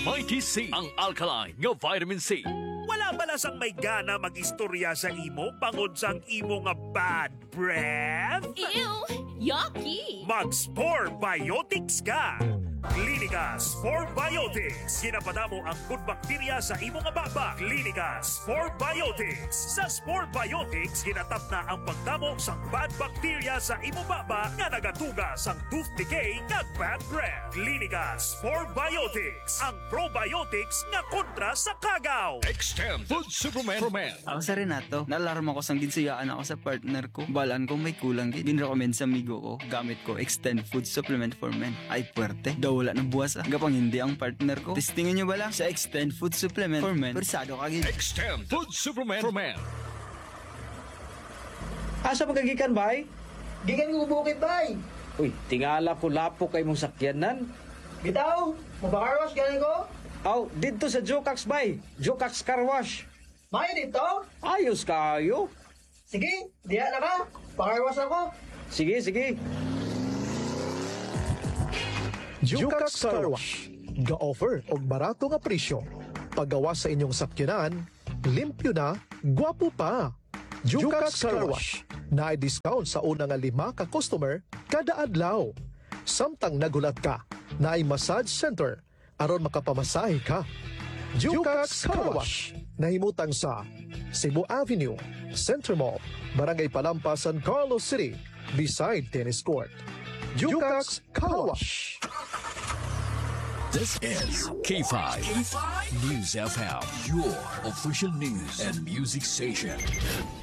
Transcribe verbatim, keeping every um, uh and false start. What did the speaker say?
Mighty C, ang alkaline nga vitamin C. Wala bala sang may gana mag-istorya sa imo bangod sang imo nga bad breath? Ew! Yucky! Mag-Spore Biotics ka! Clinica Spore Biotics. Ginapadamo ang good bacteria sa imo nga baba. Clinica Spore Biotics. Sa Spore Biotics, ginatap na ang pagdamo sa bad bacteria sa imo baba nga nagatuga sa tooth decay nga bad breath. Clinica Spore Biotics. Ang probiotics nga kontra sa kagaw. Extend Food Supplement for Men. Ako sa Renato, naalarma ko sang ginsuyaan ako sa partner ko. Balaan kong may kulang din. Dinrecommend sa amigo ko. Gamit ko Extend Food Supplement for Men. Ay puwerte. Daw wala ng buwas ah. Gapang hindi ang partner ko. Testingin nyo ba lang sa Extend Food Supplement for Men. Persado kagin. Extend Food Supplement for Men. Asa magagikan, bay? Gikan ko bukid bay. Uy, tingala ko lapo kay mong sakyanan. Bitaw, mabakarwas galing ko. Aw, dito sa Jokax, bay. Jokax Car Wash. Mayo dito. Ayos kayo. Sige, diya na ka. Pakarwas ako. Sige, sige. Jukax Car Wash. Ga-offer og barato nga presyo. Paggawa sa inyong sakyanan, limpyo na, gwapo pa. Jukax Car Wash. Na discount sa una nga lima ka customer kada adlaw. Samtang nagulat ka, na ay massage center aron makapamasahe ka. Jukax Car Wash. Nahimutang sa Cebu Avenue, Center Mall, Barangay Palampas, San Carlos City, beside tennis court. Jukax Car Wash. This is K five News F M, your official news and music station.